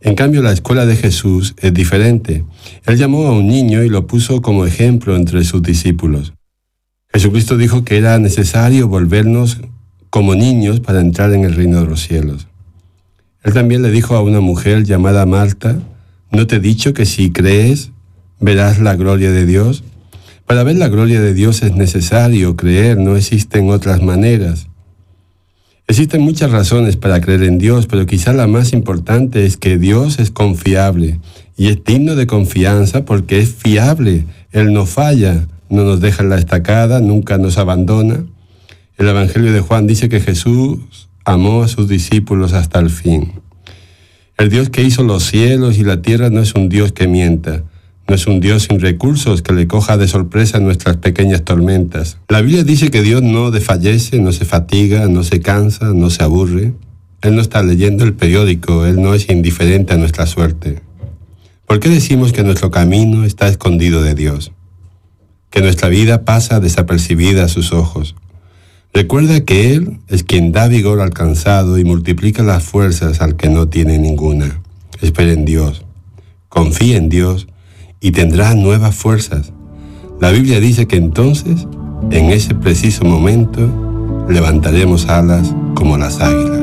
En cambio, la escuela de Jesús es diferente. Él llamó a un niño y lo puso como ejemplo entre sus discípulos. Jesucristo dijo que era necesario volvernos como niños para entrar en el reino de los cielos. Él también le dijo a una mujer llamada Marta: ¿no te he dicho que si crees, verás la gloria de Dios? Para ver la gloria de Dios es necesario creer, no existen otras maneras. Existen muchas razones para creer en Dios, pero quizá la más importante es que Dios es confiable y es digno de confianza porque es fiable. Él no falla, no nos deja en la estacada, nunca nos abandona. El Evangelio de Juan dice que Jesús amó a sus discípulos hasta el fin. El Dios que hizo los cielos y la tierra no es un Dios que mienta. No es un Dios sin recursos que le coja de sorpresa nuestras pequeñas tormentas. La Biblia dice que Dios no desfallece, no se fatiga, no se cansa, no se aburre. Él no está leyendo el periódico, Él no es indiferente a nuestra suerte. ¿Por qué decimos que nuestro camino está escondido de Dios? Que nuestra vida pasa desapercibida a sus ojos. Recuerda que Él es quien da vigor al cansado y multiplica las fuerzas al que no tiene ninguna. Espera en Dios, confía en Dios y tendrás nuevas fuerzas. La Biblia dice que entonces, en ese preciso momento, levantaremos alas como las águilas.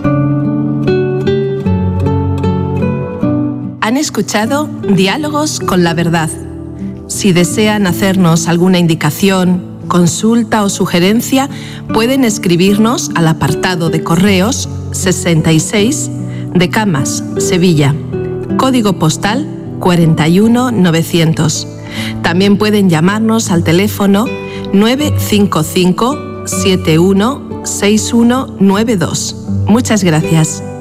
Han escuchado Diálogos con la Verdad. Si desean hacernos alguna indicación, consulta o sugerencia, pueden escribirnos al apartado de correos 66 de Camas, Sevilla, código postal 41900. También pueden llamarnos al teléfono 955 716192. Muchas gracias.